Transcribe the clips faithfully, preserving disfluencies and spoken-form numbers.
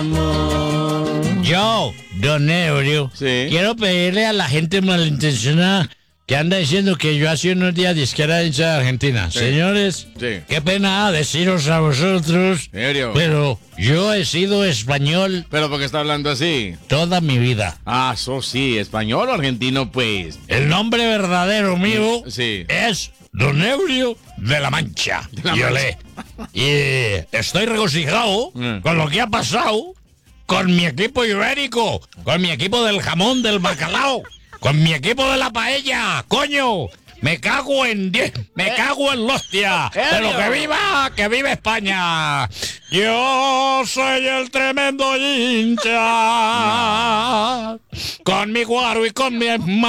Yo, don Ebrio, Sí. quiero pedirle a la gente malintencionada que anda diciendo que yo hace unos días disque era hincha de Argentina. Sí. Señores, Sí. qué pena deciros a vosotros, Ebrio. pero yo he sido español Pero ¿por qué está hablando así? toda mi vida. Ah, eso sí, español o argentino, pues. El nombre verdadero mío Sí. es Don Ebrio de la Mancha. De la Y Mancha. olé. Y estoy regocijado Mm. con lo que ha pasado con mi equipo ibérico, con mi equipo del jamón, del bacalao, con mi equipo de la paella, coño. Me cago en diez, me cago en la hostia. Pero que viva, que viva España. Yo soy el tremendo hincha, con mi guaro y con mi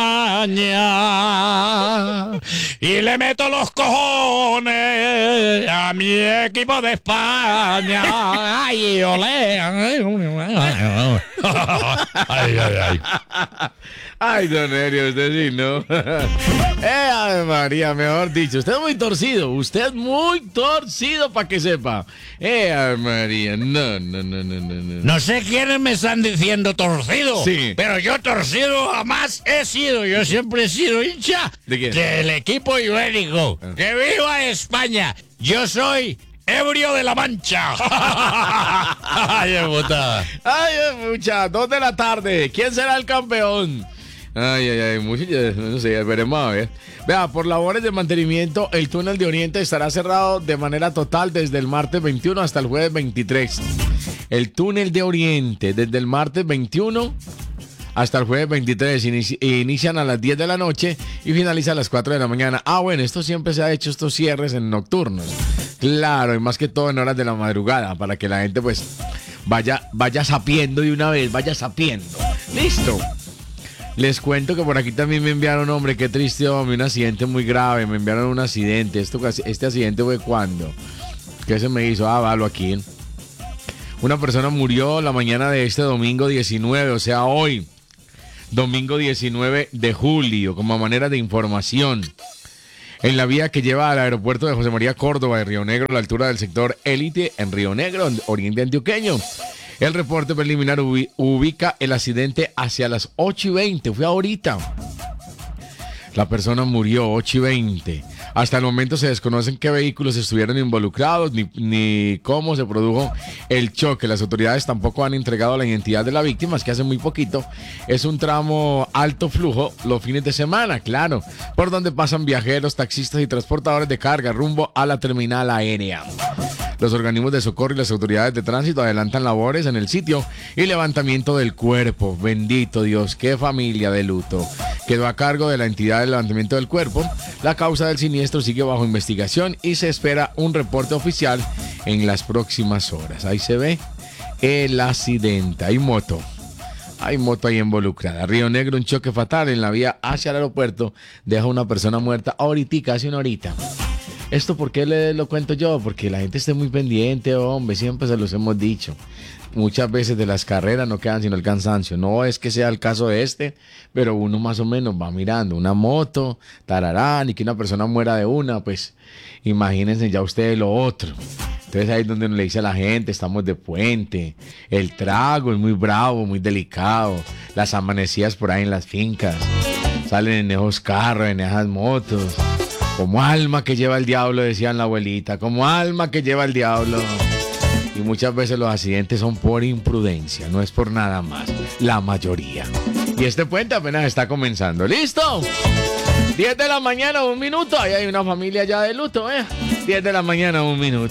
España. Y le meto los cojones a mi equipo de España. Ay, olé. Ay, ay, ay. Ay, don Erio, usted sí, ¿no? eh, Ave María, mejor dicho. Usted es muy torcido. Usted es muy torcido, para que sepa. Eh, Ave María. No, no, no, no, no, no. No sé quiénes me están diciendo torcido, Sí. pero yo torcido jamás he sido. Yo siempre he sido hincha ¿De quién? del equipo ibérico. Ah. ¡Que viva España! Yo soy Ebrio de la Mancha. Ay, puta. Ay, mucha, dos de la tarde. ¿Quién será el campeón? Ay, ay, ay, mucho, no sé, veremos a ver. Vea, por labores de mantenimiento, el túnel de Oriente estará cerrado de manera total desde el martes veintiuno hasta el jueves veintitrés. El túnel de Oriente, desde el martes veintiuno hasta el jueves veintitrés, inici- inician a las diez de la noche y finalizan a las cuatro de la mañana. Ah, bueno, esto siempre se ha hecho, estos cierres en nocturnos. Claro, y más que todo en horas de la madrugada, para que la gente pues vaya, vaya sapiendo de una vez, vaya sapiendo. Listo. Les cuento que por aquí también me enviaron, hombre, qué triste, hombre, un accidente muy grave. Me enviaron un accidente. Esto, este accidente fue cuando. ¿Qué se me hizo? Ah, valo aquí. Una persona murió la mañana de este domingo diecinueve, o sea, hoy. Domingo diecinueve de julio, como manera de información. En la vía que lleva al aeropuerto de José María Córdoba de Río Negro, a la altura del sector Élite, en Río Negro, en Oriente Antioqueño. El reporte preliminar ubi- ubica el accidente hacia las ocho y veinte. Fue ahorita. La persona murió ocho y veinte. Hasta el momento se desconocen qué vehículos estuvieron involucrados ni, ni cómo se produjo el choque. Las autoridades tampoco han entregado la identidad de la víctima, es que hace muy poquito. Es un tramo alto flujo los fines de semana, claro, por donde pasan viajeros, taxistas y transportadores de carga rumbo a la terminal aérea. Los organismos de socorro y las autoridades de tránsito adelantan labores en el sitio y levantamiento del cuerpo. Bendito Dios, qué familia de luto. Quedó a cargo de la entidad de levantamiento del cuerpo. La causa del siniestro sigue bajo investigación y se espera un reporte oficial en las próximas horas. Ahí se ve el accidente. Hay moto. Hay moto ahí involucrada. Río Negro, un choque fatal en la vía hacia el aeropuerto. Deja una persona muerta ahorita, hace una horita. ¿Esto por qué le lo cuento yo? Porque la gente esté muy pendiente, hombre, siempre se los hemos dicho. Muchas veces de las carreras no quedan sino el cansancio. No es que sea el caso de este, pero uno más o menos va mirando una moto, tararán, y que una persona muera de una, pues imagínense ya ustedes lo otro. Entonces ahí es donde uno le dice a la gente, estamos de puente, el trago es muy bravo, muy delicado, las amanecidas por ahí en las fincas, salen en esos carros, en esas motos. Como alma que lleva el diablo, decían la abuelita, como alma que lleva el diablo. Y muchas veces los accidentes son por imprudencia, no es por nada más, la mayoría. Y este puente apenas está comenzando. ¿Listo? diez de la mañana, un minuto. Ahí hay una familia ya de luto, ¿eh? diez de la mañana, un minuto.